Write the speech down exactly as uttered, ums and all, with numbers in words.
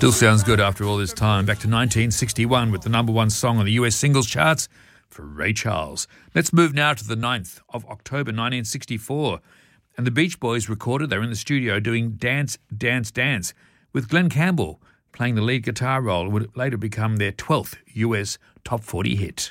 Still sounds good after all this time. Back to nineteen sixty-one with the number one song on the U S singles charts for Ray Charles. Let's move now to the ninth of October nineteen sixty-four. And the Beach Boys recorded, they were in the studio doing Dance, Dance, Dance with Glenn Campbell playing the lead guitar role. It would later become their twelfth U S top forty hit.